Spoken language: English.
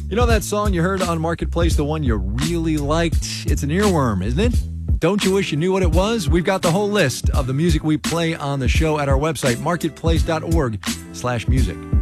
You know that song you heard on Marketplace, the one you really liked? It's an earworm, isn't it? Don't you wish you knew what it was? We've got the whole list of the music we play on the show at our website, marketplace.org/music.